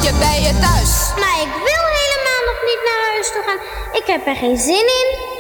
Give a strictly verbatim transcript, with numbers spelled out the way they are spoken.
je bij je thuis. Maar ik wil helemaal nog niet naar huis toe gaan. Ik heb er geen zin in.